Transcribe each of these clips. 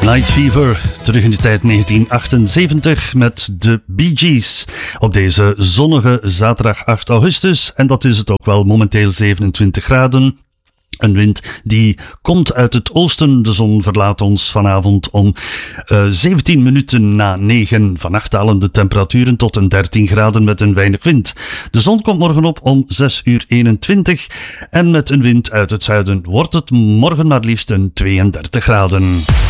Night Fever, terug in de tijd 1978 met de Bee Gees. Op deze zonnige zaterdag 8 augustus, en dat is het ook wel, momenteel 27 graden. Een wind die komt uit het oosten. De zon verlaat ons vanavond om 17 minuten na 9. Vannacht dalen de temperaturen tot een 13 graden met een weinig wind. De zon komt morgen op om 6:21. En met een wind uit het zuiden wordt het morgen maar liefst een 32 graden.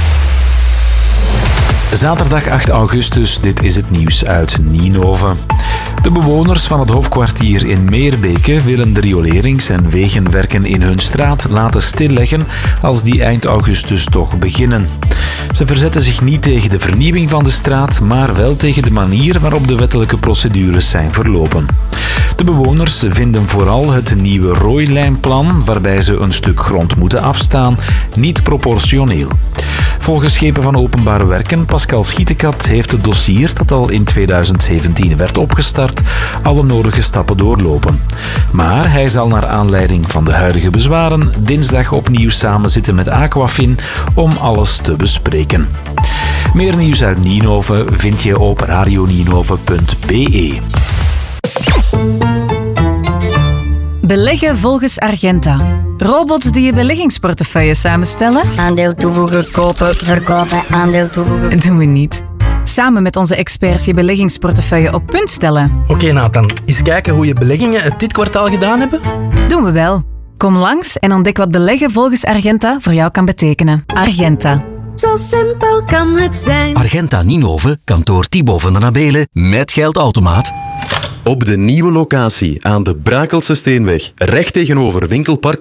Zaterdag 8 augustus, dit is het nieuws uit Ninove. De bewoners van het hoofdkwartier in Meerbeke willen de riolerings- en wegenwerken in hun straat laten stilleggen als die eind augustus toch beginnen. Ze verzetten zich niet tegen de vernieuwing van de straat, maar wel tegen de manier waarop de wettelijke procedures zijn verlopen. De bewoners vinden vooral het nieuwe rooilijnplan, waarbij ze een stuk grond moeten afstaan, niet proportioneel. Volgens schepen van Openbare Werken, Pascal Schietekat, heeft het dossier dat al in 2017 werd opgestart alle nodige stappen doorlopen. Maar hij zal naar aanleiding van de huidige bezwaren dinsdag opnieuw samenzitten met Aquafin om alles te bespreken. Meer nieuws uit Ninove vind je op radioninove.be. Beleggen volgens Argenta. Robots die je beleggingsportefeuille samenstellen? Aandeel toevoegen, kopen, verkopen, aandeel toevoegen. Doen we niet. Samen met onze experts je beleggingsportefeuille op punt stellen. Oké, Nathan, eens kijken hoe je beleggingen het dit kwartaal gedaan hebben? Doen we wel. Kom langs en ontdek wat beleggen volgens Argenta voor jou kan betekenen. Argenta. Zo simpel kan het zijn. Argenta Ninove, kantoor Thibaut van der Nabelen met geldautomaat. Op de nieuwe locatie aan de Brakelse Steenweg, recht tegenover Winkelpark